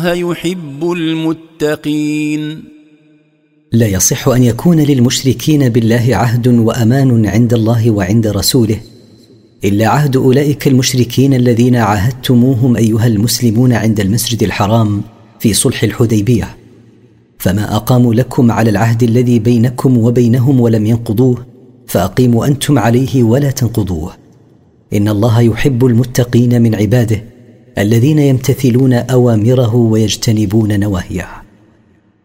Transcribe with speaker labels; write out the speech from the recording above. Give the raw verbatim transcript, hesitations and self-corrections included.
Speaker 1: يحب المتقين.
Speaker 2: لا يصح أن يكون للمشركين بالله عهد وأمان عند الله وعند رسوله إلا عهد أولئك المشركين الذين عاهدتموهم أيها المسلمون عند المسجد الحرام في صلح الحديبية، فما أقاموا لكم على العهد الذي بينكم وبينهم ولم ينقضوه فأقيموا أنتم عليه ولا تنقضوه. إن الله يحب المتقين من عباده الذين يمتثلون أوامره ويجتنبون نواهيه.